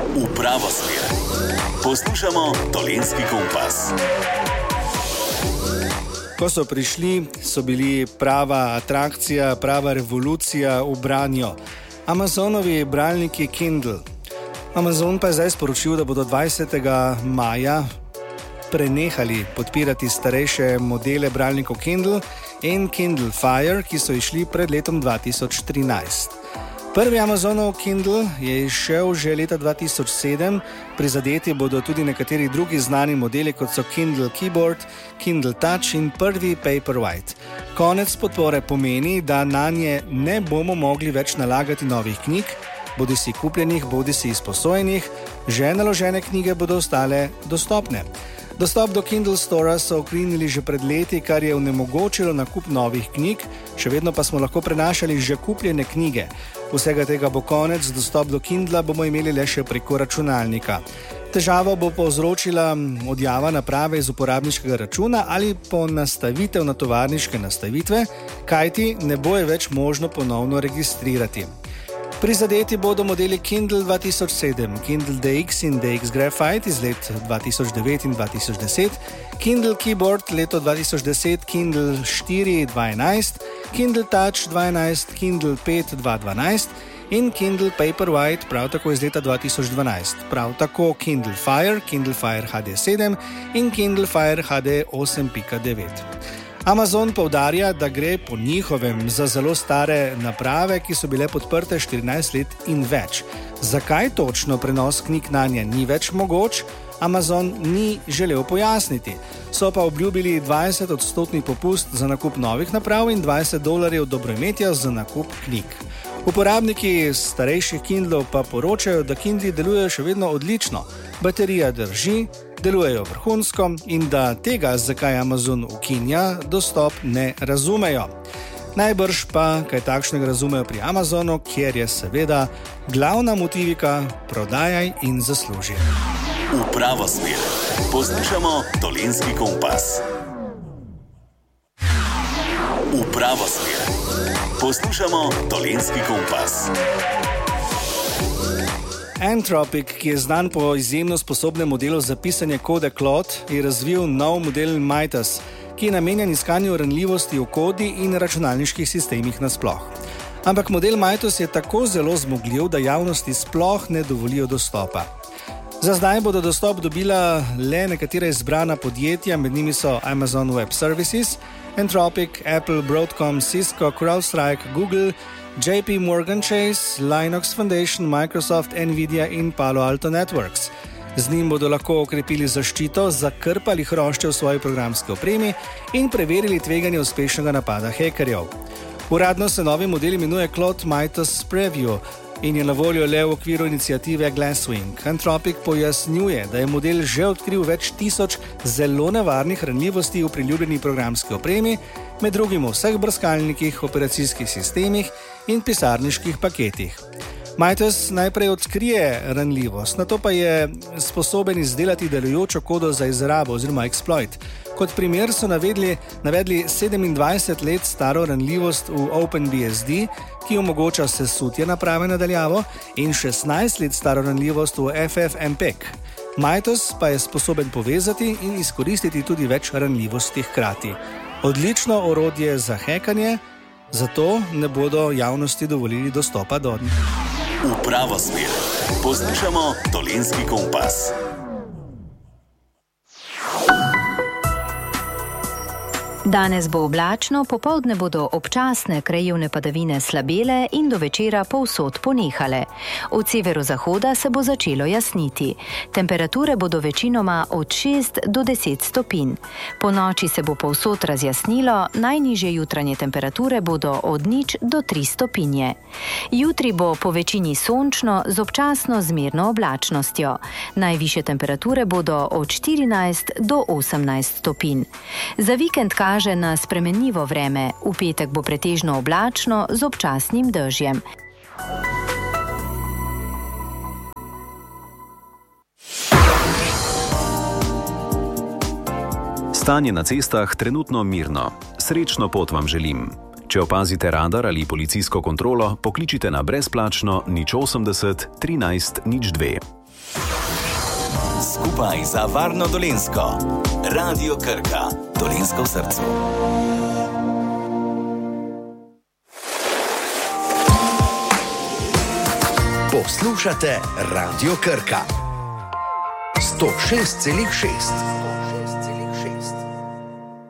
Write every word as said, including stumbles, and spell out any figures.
v pravo smer. Poslušamo Dolenjski kompas. Ko so prišli, so bili prava atrakcija, prava revolucija v branju. Amazonovi bralniki Kindle. Amazon pa je zdaj sporočil, da bodo dvajsetega maja prenehali podpirati starejše modele bralnikov Kindle in Kindle Fire, ki so išli pred letom dva tisoč trinajst. Prvi Amazonov Kindle je izšel že leta dva tisoč sedem, prizadeti bodo tudi nekateri drugi znani modeli, kot so Kindle Keyboard, Kindle Touch in prvi Paperwhite. Konec podpore pomeni, da nanje ne bomo mogli več nalagati novih knjig, bodi si kupljenih, bodi si izposojenih, že naložene knjige bodo ostale dostopne. Dostop do Kindle Stora so ukrenili že pred leti, kar je onemogočilo nakup novih knjig, še vedno pa smo lahko prenašali že kupljene knjige. Vsega tega bo konec, dostop do Kindla bomo imeli le še preko računalnika. Težavo bo povzročila odjava naprave iz uporabniškega računa ali ponastavitev na tovarniške nastavitve, kajti ne bo je več možno ponovno registrirati. Prizadeti bodo modeli Kindle dva tisoč sedem, Kindle D X in D X Graphite iz let dva tisoč devet in dva tisoč deset, Kindle Keyboard leto dva tisoč deset, Kindle štiri dva enajst, Kindle Touch dva enajst, Kindle pet dva dvanajst in Kindle Paperwhite prav tako iz leta dva tisoč dvanajst. Prav tako Kindle Fire, Kindle Fire H D sedem in Kindle Fire H D osem pika devet. Amazon poudarja, da gre po njihovem za zelo stare naprave, ki so bile podprte štirinajst let in več. Zakaj točno prenos knjig nanje ni več mogoč, Amazon ni želel pojasniti. So pa obljubili dvajset odstotni popust za nakup novih naprav in dvajset dolarjev dobroimetja za nakup knjig. Uporabniki starejših Kindlov pa poročajo, da Kindli delujejo še vedno odlično, baterija drži, delujejo vrhunsko in da tega, zakaj Amazon ukinja dostop, ne razumejo. Najbrž pa kaj takšnega razumejo pri Amazonu, kjer je seveda glavna motivika prodajaj in zasluži. V pravo smer. Poslušamo Dolenjski kompas. V pravo smer. Poslušamo Dolenjski kompas. Anthropic, ki je znan po izjemno sposobnem modelu za pisanje kode Claude, je razvil nov model Mythos, ki je namenjen iskanju ranljivosti v kodi in računalniških sistemih nasploh. Ampak model Mythos je tako zelo zmogljiv, da javnosti sploh ne dovolijo dostopa. Za zdaj bodo dostop dobila le nekatera izbrana podjetja, med njimi so Amazon Web Services, Anthropic, Apple, Broadcom, Cisco, CrowdStrike, Google, J P Morgan Chase, Linux Foundation, Microsoft, Nvidia in Palo Alto Networks. Z njim bodo lahko okrepili zaščito, zakrpali hrošče v svoji programski opremi in preverili tveganje uspešnega napada hekerjev. Uradno se novi model imenuje Claude Mythos Preview in je na voljo le v okviru iniciative Glasswing. Anthropic pojasnjuje, da je model že odkril več tisoč zelo nevarnih ranljivosti v priljubljeni programski opremi, med drugim v vseh brskalnikih, operacijskih sistemih in pisarniških paketih. Mythos najprej odkrije ranljivost, nato pa je sposoben izdelati delujočo kodo za izrabo oziroma exploit. Kot primer so navedli, navedli sedemindvajset let staro ranljivost v OpenBSD, ki omogoča sesutje naprave na daljavo, in šestnajst let staro ranljivost v F F mpeg. Mythos pa je sposoben povezati in izkoristiti tudi več ranljivosti hkrati. Odlično orodje za hekanje, zato ne bodo javnosti dovolili dostopa do njih. V pravo smer. Poslušamo Dolenjski kompas. Danes bo oblačno, popoldne bodo občasne krajevne padavine slabele in do večera povsod ponehale. Od severozahoda se bo začelo jasniti. Temperature bodo večinoma od šest do deset stopinj. Po noči se bo povsod razjasnilo, najnižje jutranje temperature bodo od nič do tri stopinje. Jutri bo po večini sončno z občasno zmerno oblačnostjo. Najvišje temperature bodo od štirinajst do osemnajst stopinj. Za vikend kaže na spremenljivo vreme. V petek bo pretežno oblačno z občasnim dežjem. Stanje na cestah trenutno mirno. Srečno pot vam želim. Če opazite radar ali policijsko kontrolo, pokličite na brezplačno nič osemdeset trinajst nič dve. Skupaj za varno Dolenjsko. Radio Krka. Dolenjsko v srcu. Poslušate Radio Krka. sto šest celih šest.